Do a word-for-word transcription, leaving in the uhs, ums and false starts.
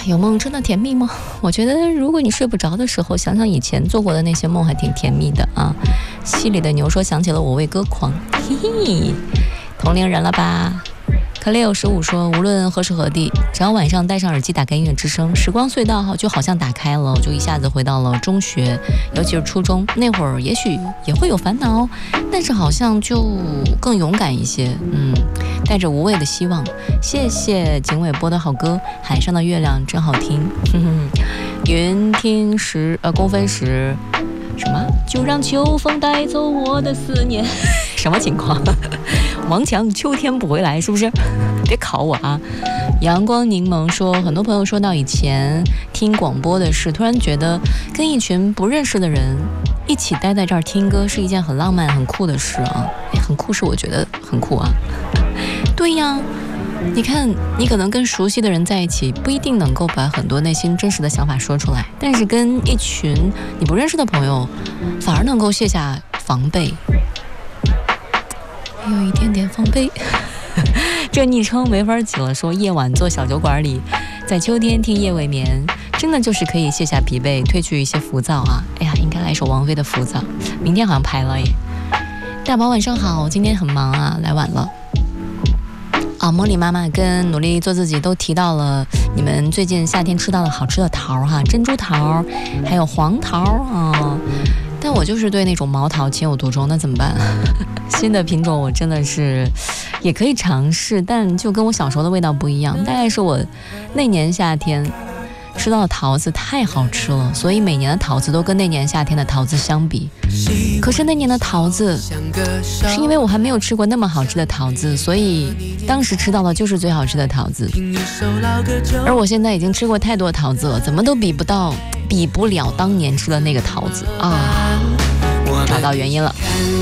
有梦真的甜蜜吗？我觉得如果你睡不着的时候，想想以前做过的那些梦还挺甜蜜的啊。戏里的牛说想起了我为歌狂，嘿嘿，同龄人了吧。克雷欧十五说，无论何时何地，只要晚上戴上耳机打开音乐之声，时光隧道就好像打开了，就一下子回到了中学，尤其是初中那会儿，也许也会有烦恼，但是好像就更勇敢一些，嗯，带着无畏的希望。谢谢景伟播的好歌，海上的月亮真好听。哼哼，云听时呃公分时什么？就让秋风带走我的思念。什么情况？王强，秋天不回来是不是？别考我啊！阳光柠檬说，很多朋友说到以前听广播的事，突然觉得跟一群不认识的人一起待在这儿听歌是一件很浪漫、很酷的事啊！很酷是我觉得很酷啊。对呀。你看，你可能跟熟悉的人在一起，不一定能够把很多内心真实的想法说出来，但是跟一群你不认识的朋友，反而能够卸下防备，有一点点防备。这昵称没法起了，说夜晚坐小酒馆里，在秋天听夜未眠，真的就是可以卸下疲惫，褪去一些浮躁啊！哎呀，应该来一首王菲的《浮躁》，明天好像排了耶。大宝晚上好，今天很忙啊，来晚了。啊，茉莉妈妈跟努力做自己都提到了你们最近夏天吃到了好吃的桃哈，珍珠桃，还有黄桃啊。但我就是对那种毛桃情有独钟，那怎么办？新的品种我真的是也可以尝试，但就跟我小时候的味道不一样。大概是我那年夏天吃到的桃子太好吃了，所以每年的桃子都跟那年夏天的桃子相比。可是那年的桃子是因为我还没有吃过那么好吃的桃子，所以当时吃到的就是最好吃的桃子。而我现在已经吃过太多桃子了，怎么都比不到比不了当年吃的那个桃子啊！找到原因了。